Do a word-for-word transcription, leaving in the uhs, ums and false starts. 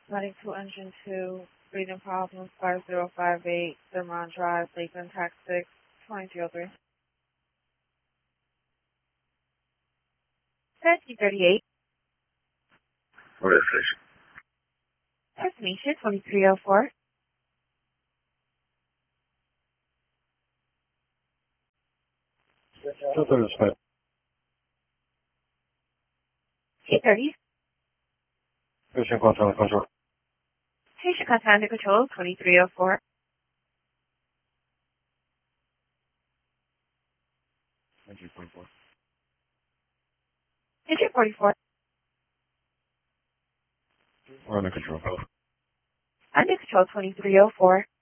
Running to engine two, breathing problems, five zero five eight, Thermont Drive, Lakeland, Tax six, twenty-three oh three. thirty thirty-eight. What is this? Destination twenty-three oh four. two thirty-five. eight thirty. Patient contact under control. Patient contact under control, twenty-three oh four. Entry forty-four. Entry forty-four. We're under control. Under control, twenty-three oh four.